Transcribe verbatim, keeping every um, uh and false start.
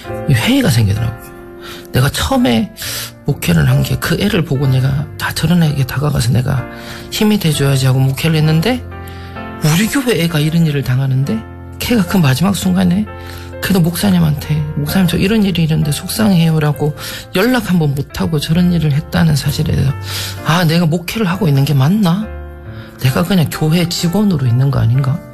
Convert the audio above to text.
회의가 생기더라고요. 내가 처음에 목회를 한 게 그 애를 보고 내가 다 저런 애에게 다가가서 내가 힘이 돼줘야지 하고 목회를 했는데 우리 교회 애가 이런 일을 당하는데 걔가 그 마지막 순간에 그래도 목사님한테 목사님 저 이런 일이 있는데 속상해요라고 연락 한번 못하고 저런 일을 했다는 사실에 대해서 아 내가 목회를 하고 있는 게 맞나? 내가 그냥 교회 직원으로 있는 거 아닌가?